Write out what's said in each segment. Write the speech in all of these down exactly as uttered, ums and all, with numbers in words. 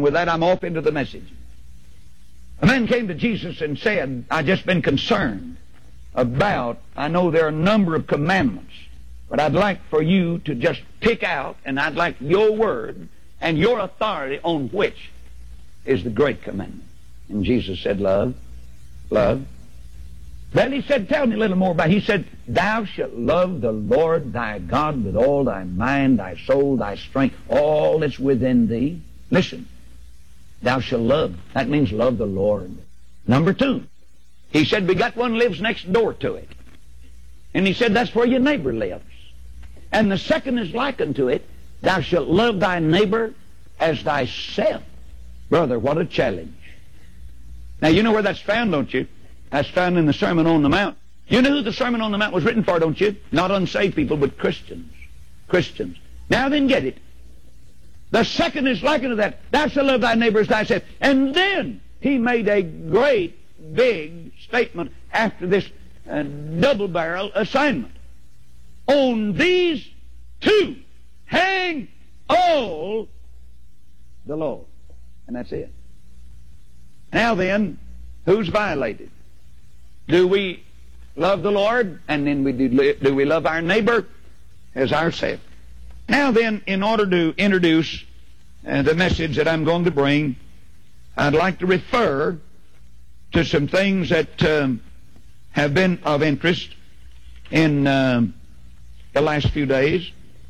And with that, I'm off into the message. A man came to Jesus and said, I've just been concerned about, I know there are a number of commandments, but I'd like for you to just pick out, and I'd like your word and your authority on which is the great commandment. And Jesus said, love, love. Then he said, tell me a little more about it. He said, thou shalt love the Lord thy God with all thy mind, thy soul, thy strength, all that's within thee. Listen, thou shalt love. That means love the Lord. Number two, he said, we got one lives next door to it. And he said, that's where your neighbor lives. And the second is like unto it, thou shalt love thy neighbor as thyself. Brother, what a challenge. Now, you know where that's found, don't you? That's found in the Sermon on the Mount. You know who the Sermon on the Mount was written for, don't you? Not unsaved people, but Christians. Christians. Now then, get it. The second is like unto that, thou shalt love thy neighbor as thyself. And then he made a great, big statement after this uh, double-barrel assignment. On these two hang all the law. And that's it. Now then, who's violated? Do we love the Lord, and then we do, do we love our neighbor as ourselves? Now then, in order to introduce uh, the message that I'm going to bring, I'd like to refer to some things that um, have been of interest in uh, the last few days.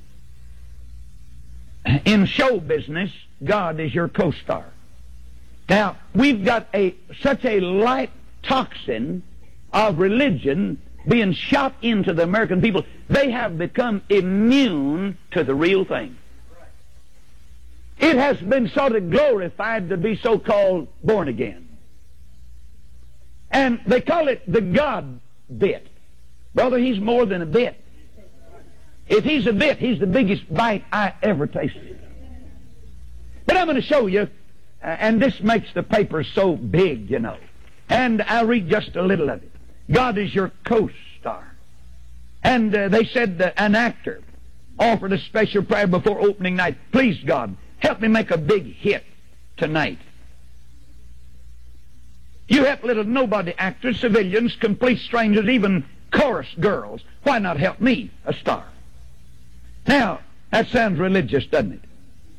In show business, God is your co-star. Now, we've got a such a light toxin of religion being shot into the American people. They have become immune to the real thing. It has been sort of glorified to be so-called born again. And they call it the God bit. Brother, he's more than a bit. If he's a bit, he's the biggest bite I ever tasted. But I'm going to show you, uh, and this makes the paper so big, you know. And I'll read just a little of it. God is your co-star. And uh, they said uh, an actor offered a special prayer before opening night. Please, God, help me make a big hit tonight. You help little nobody actors, civilians, complete strangers, even chorus girls. Why not help me, a star? Now, that sounds religious, doesn't it?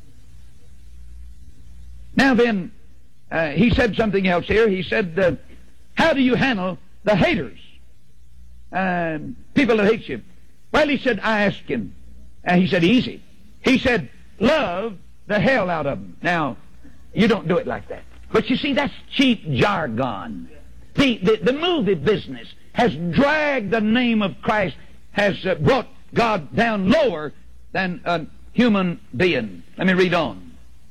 Now then, uh, he said something else here. He said, uh, how do you handle the haters? Uh, people that hate you. Well, he said, I asked him. And he said, easy. He said, love the hell out of them. Now, you don't do it like that. But you see, that's cheap jargon. The, the, the movie business has dragged the name of Christ, has uh, brought God down lower than a human being. Let me read on.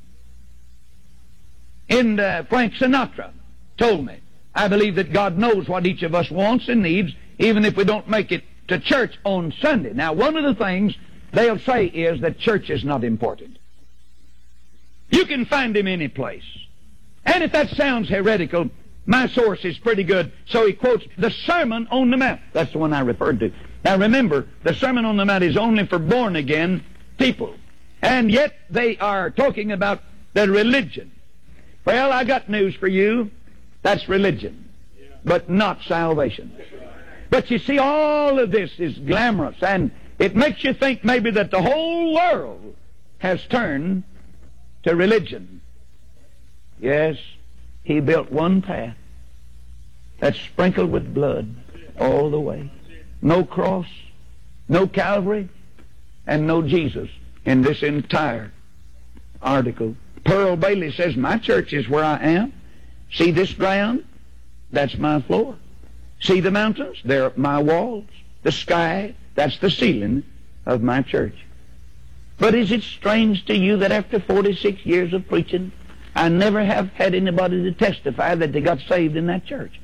And uh, Frank Sinatra told me, I believe that God knows what each of us wants and needs, even if we don't make it to church on Sunday. Now, one of the things they'll say is that church is not important. You can find him any place. And if that sounds heretical, my source is pretty good. So he quotes the Sermon on the Mount. That's the one I referred to. Now remember, the Sermon on the Mount is only for born-again people. And yet they are talking about the religion. Well, I got news for you. That's religion, but not salvation. But you see, all of this is glamorous, and it makes you think maybe that the whole world has turned to religion. Yes, he built one path that's sprinkled with blood all the way. No cross, no Calvary, and no Jesus in this entire article. Pearl Bailey says, my church is where I am. See this ground? That's my floor. See the mountains? They're my walls. The sky? That's the ceiling of my church. But is it strange to you that after forty-six years of preaching, I never have had anybody to testify that they got saved in that church?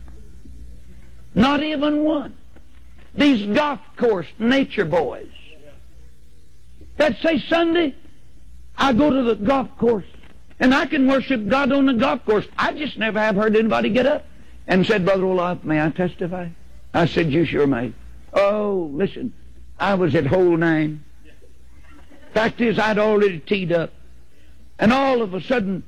Not even one. These golf course nature boys that say Sunday, I go to the golf course and I can worship God on the golf course. I just never have heard anybody get up and said, Brother Olaf, may I testify? I said, you sure may. Oh, listen, I was at hole nine. Fact is, I'd already teed up. And all of a sudden,